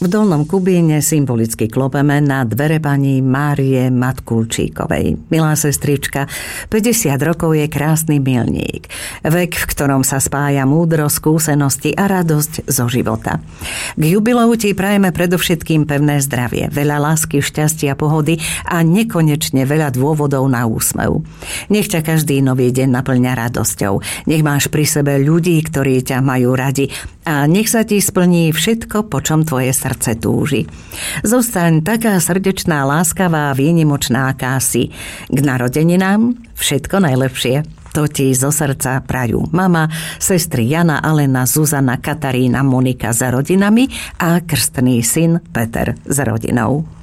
V Dolnom Kubíne symbolicky klopeme na dvere pani Márie Matkulčíkovej. Milá sestrička, 50 rokov je krásny milník. Vek, v ktorom sa spája múdrosť, skúsenosti a radosť zo života. K jubileu ti prajeme predovšetkým pevné zdravie, veľa lásky, šťastia, pohody a nekonečne veľa dôvodov na úsmev. Nech ťa každý nový deň naplňa radosťou. Nech máš pri sebe ľudí, ktorí ťa majú radi a nech sa ti splní všetko, po čom tvoje srdce túži. Zostaň taká srdečná, láskavá, výnimočná, aká si. K narodeninám všetko najlepšie. To ti zo srdca prajú mama, sestry Jana, Alena, Zuzana, Katarína, Monika s rodinami a krstný syn Peter s rodinou.